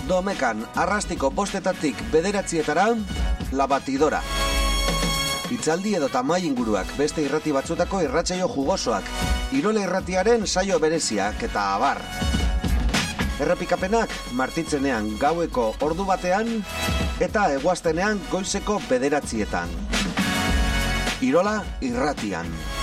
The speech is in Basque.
Domekan arrastiko 5 bederatzietara, La Batidora. Itzaldi edo tamai inguruak, beste irrati batzutako irratsaio jugosoak, Irola Irratiaren saio bereziak eta abar. Errepikapenak martitzenean gaueko ordu batean eta eguaztenean goizeko 9:00. Irola Irratian.